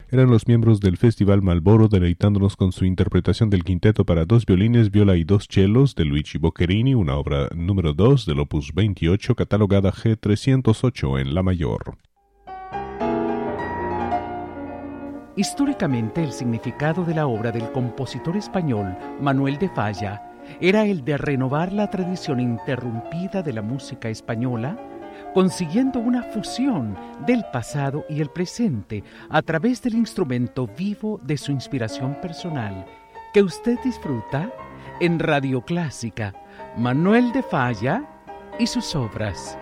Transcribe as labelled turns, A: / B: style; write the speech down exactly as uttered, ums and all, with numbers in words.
A: eran los miembros del Festival Marlboro deleitándonos con su interpretación del quinteto para dos violines, viola y dos cellos de Luigi Boccherini, una obra número dos del opus veintiocho, catalogada G trescientos ocho en la mayor.
B: Históricamente, el significado de la obra del compositor español Manuel de Falla era el de renovar la tradición interrumpida de la música española, consiguiendo una fusión del pasado y el presente a través del instrumento vivo de su inspiración personal, que usted disfruta en Radio Clásica, Manuel de Falla y sus obras.